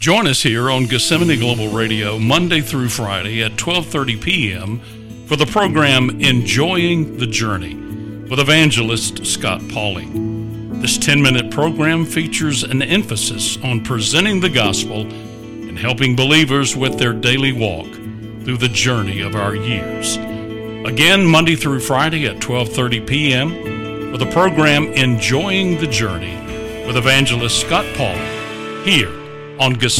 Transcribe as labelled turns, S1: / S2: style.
S1: Join us here on Gethsemane Global Radio Monday through Friday at 12:30 p.m. for the program Enjoying the Journey with evangelist Scott Pauling. This 10-minute program features an emphasis on presenting the gospel and helping believers with their daily walk through the journey of our years. Again, Monday through Friday at 12:30 p.m. for the program Enjoying the Journey with evangelist Scott Pauling here on Gethsemane